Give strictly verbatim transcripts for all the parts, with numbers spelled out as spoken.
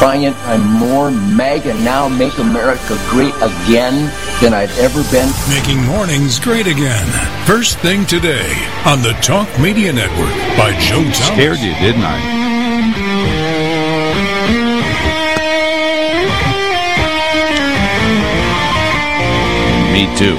defiant. I'm more MAGA now, Make America Great Again, than I've ever been. Making mornings great again. First thing today on the Talk Media Network by Joe Thomas. Scared you, didn't I? Me too.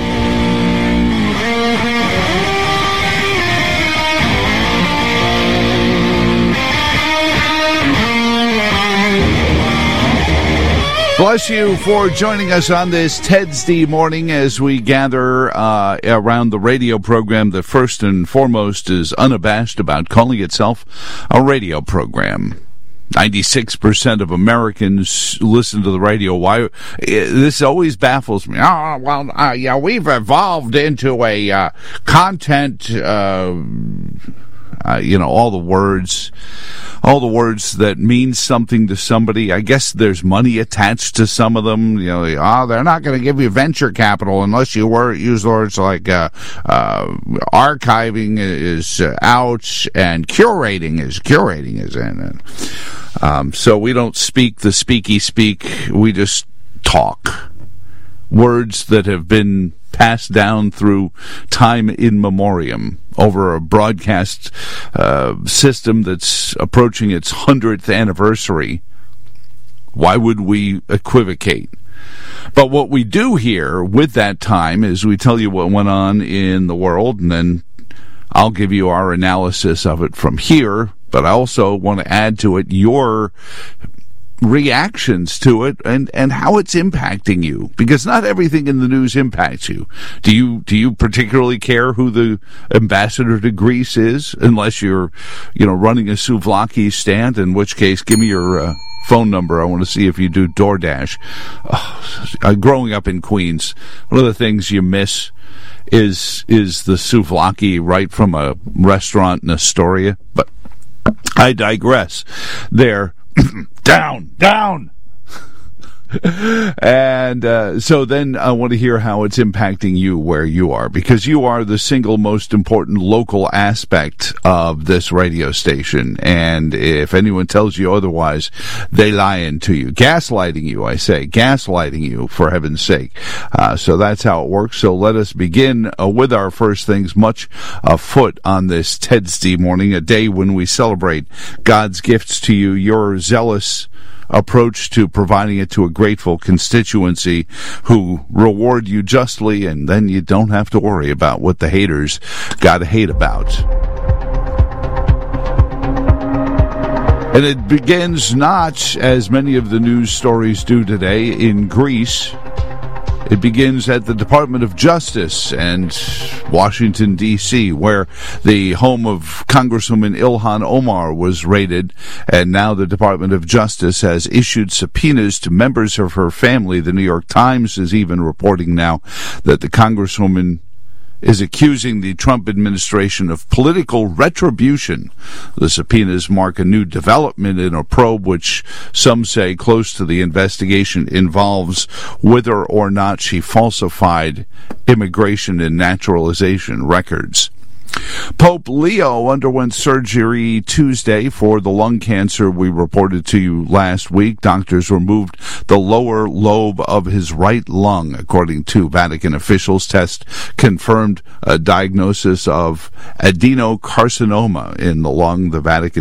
Bless you for joining us on this Tedsday morning as we gather uh, around the radio program that first and foremost is unabashed about calling itself a radio program. ninety-six percent of Americans listen to the radio. Why? This always baffles me. Oh, well, uh, yeah, we've evolved into a uh, content, uh, uh, you know, all the words, all the words that mean something to somebody. I guess there's money attached to some of them. You know, oh, they're not going to give you venture capital unless you were, use words like uh, uh, archiving is out and curating is curating is in it. Um, so we don't speak the speaky speak. We just talk. Words that have been passed down through time in memoriam over a broadcast uh, system that's approaching its hundredth anniversary. Why would we equivocate? But what we do here with that time is we tell you what went on in the world, and then I'll give you our analysis of it from here. But I also want to add to it your reactions to it and, and how it's impacting you, because not everything in the news impacts you. Do you do you particularly care who the ambassador to Greece is, unless you're, you know, running a souvlaki stand? In which case, give me your uh, phone number. I want to see if you do DoorDash. Uh, growing up in Queens, one of the things you miss is is the souvlaki right from a restaurant in Astoria. But I digress. There. Down, down. And uh, so then I want to hear how it's impacting you where you are, because you are the single most important local aspect of this radio station. And if anyone tells you otherwise, they lying to you. Gaslighting you, I say. Gaslighting you, for heaven's sake. Uh, so that's how it works. So let us begin uh, with our first things much afoot on this Tedsday morning, a day when we celebrate God's gifts to you, your zealous approach to providing it to a grateful constituency who reward you justly, and then you don't have to worry about what the haters gotta hate about. And it begins not, as many of the news stories do today, in Greece. It begins at the Department of Justice and Washington, D C, where the home of Congresswoman Ilhan Omar was raided, and now the Department of Justice has issued subpoenas to members of her family. The New York Times is even reporting now that the Congresswoman is accusing the Trump administration of political retribution. The subpoenas mark a new development in a probe which some say close to the investigation involves whether or not she falsified immigration and naturalization records. Pope Leo underwent surgery Tuesday for the lung cancer we reported to you last week. Doctors removed the lower lobe of his right lung, according to Vatican officials. Test confirmed a diagnosis of adenocarcinoma in the lung. The Vatican